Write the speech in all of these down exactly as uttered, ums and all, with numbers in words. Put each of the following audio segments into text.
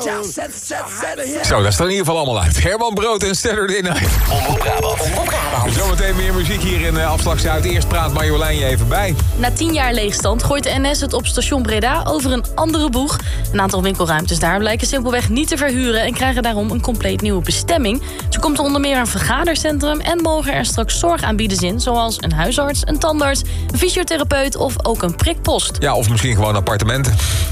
Zo, dat staat in ieder geval allemaal uit. Herman Brood en Saturday Night. Omroep Brabant. Omroep Brabant. Zometeen meer muziek hier in uh, Afslag Zuid. Eerst praat Marjolein je even bij. Na tien jaar leegstand gooit de N S het op station Breda over een andere boeg. Een aantal winkelruimtes daar blijken simpelweg niet te verhuren en krijgen daarom een compleet nieuwe bestemming. Zo komt er onder meer een vergadercentrum en mogen er straks zorgaanbieders in, zoals een huisarts, een tandarts, een fysiotherapeut of ook een prikpost. Ja, of misschien gewoon appartementen.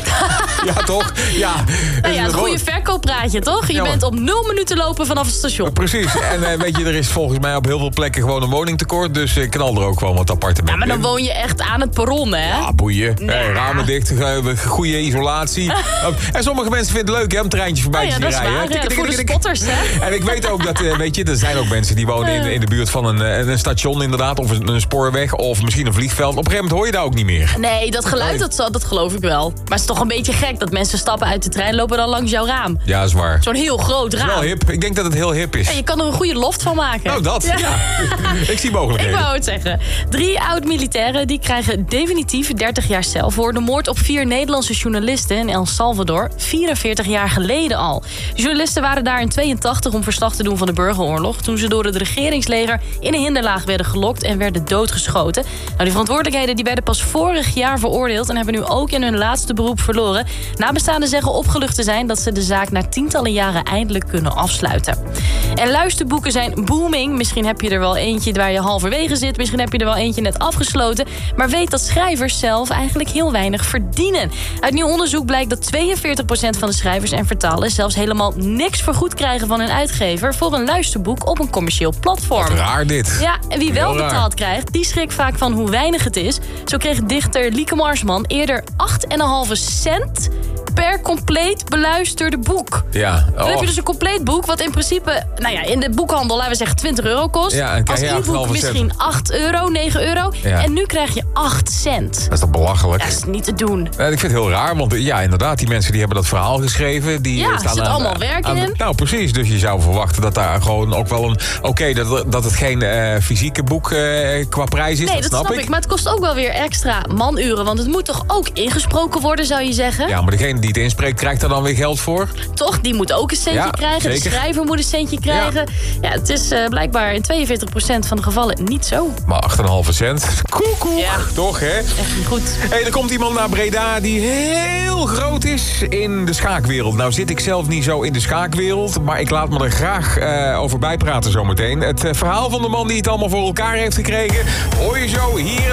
Ja, toch? Ja. Nou ja, een goede verkooppraatje, toch? Je Ja, bent op nul minuten lopen vanaf het station. Precies. En uh, weet je, er is volgens mij op heel veel plekken gewoon een woningtekort. Dus ik knal er ook gewoon wat appartementen Ja, maar dan in. woon je echt aan het perron, hè? Ja, boeien. Nee. Hey, ramen dicht, goede isolatie. En sommige mensen vinden het leuk, hè, om een treintje voorbij Oh ja, te dat is rijden. waar. Tik, Ja, tik, voor de tik, tik. spotters, hè? En ik weet ook dat, uh, weet je, er zijn ook mensen die wonen in, in de buurt van een, een station inderdaad. Of een, een spoorweg, of misschien een vliegveld. Op een gegeven moment hoor je dat ook niet meer. Nee, dat geluid, dat, dat geloof ik wel. Maar het is toch een beetje gek dat mensen stappen uit de trein, lopen dan langs jouw raam. Ja, is waar. Zo'n heel groot Het is raam. wel hip. Ik denk dat het heel hip is. Ja, je kan er een goede loft van maken. Nou, dat. Ja. Ja. Ik zie Ik mogelijkheden. wou het zeggen. Drie oud-militairen die krijgen definitief dertig jaar cel voor de moord op vier Nederlandse journalisten in El Salvador, vierenveertig jaar geleden al. De journalisten waren daar in tweeëntachtig om verslag te doen van de burgeroorlog, toen ze door het regeringsleger in een hinderlaag werden gelokt en werden doodgeschoten. Nou, die verantwoordelijkheden die werden pas vorig jaar veroordeeld en hebben nu ook in hun laatste beroep verloren. Nabestaanden zeggen opgelucht te zijn dat ze de zaak na tientallen jaren eindelijk kunnen afsluiten. En luisterboeken zijn booming. Misschien heb je er wel eentje waar je halverwege zit. Misschien heb je er wel eentje net afgesloten. Maar weet dat schrijvers zelf eigenlijk heel weinig verdienen. Uit nieuw onderzoek blijkt dat tweeënveertig procent van de schrijvers en vertalers zelfs helemaal niks vergoed krijgen van hun uitgever voor een luisterboek op een commercieel platform. Raar dit. Ja, en wie wel Heel raar. betaald krijgt, die schrikt vaak van hoe weinig het is. Zo kreeg dichter Lieke Marsman eerder acht komma vijf cent per compleet beluisterde boek. Ja. Dan heb Oh. je dus een compleet boek wat in principe, nou ja, in de boekhandel, laten we zeggen twintig euro kost. Ja, en krijg als je e-book acht komma vijf misschien acht euro, negen euro. Ja. En nu krijg je acht cent. Dat is toch belachelijk? Dat is niet te doen. Eh, ik vind het heel raar, want eh, ja, inderdaad, die mensen die hebben dat verhaal geschreven. Die Ja, eh, staan er zit aan- allemaal werk aan- in. Nou, precies. Dus je zou verwachten dat daar gewoon ook wel een... Oké, dat, dat het geen eh, fysieke boek eh, qua prijs is, Nee, dat dat snap ik. Maar het kost ook wel weer extra manuren. Want het moet toch ook ingesproken worden, zou je zeggen? Ja, maar degene die het inspreekt, krijgt daar dan weer geld voor? Toch, die moet ook een centje Ja, krijgen. zeker. De schrijver moet een centje krijgen. Ja, het is uh, blijkbaar in tweeënveertig procent van de gevallen niet zo. Maar acht komma vijf cent. Koekoek. Ja. Toch, hè? Echt niet goed. Hey, er komt iemand naar Breda die heel groot is in de schaakwereld. Nou zit ik zelf niet zo in de schaakwereld, maar ik laat me er graag uh, over bijpraten zometeen. Het uh, verhaal van de man die het allemaal voor elkaar heeft gekregen, hoor je zo hier.